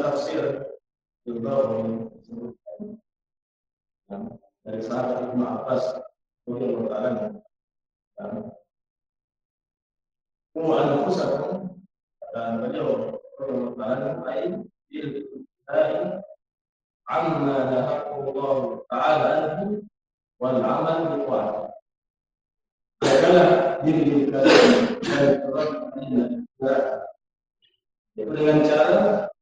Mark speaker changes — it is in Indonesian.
Speaker 1: tafsir Al-Baghawi disebutkan dari sahabat Ibnu Abbas radhiyallahu anhu. Anfusakum dan beliau radhiyallahu anhu bil amma nahaqqullah ta'ala anhu wal amal bil wajib. Jagalah diri kalian dari perbuatan itu dengan cara